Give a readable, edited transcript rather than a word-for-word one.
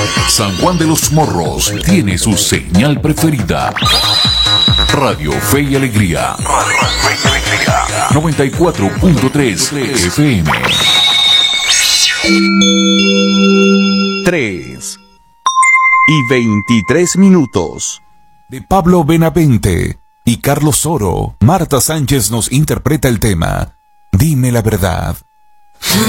San Juan de los Morros tiene su señal preferida. Radio Fe y Alegría. 94.3 FM. 3:23. De Pablo Benavente y Carlos Soro, Marta Sánchez nos interpreta el tema Dime la verdad.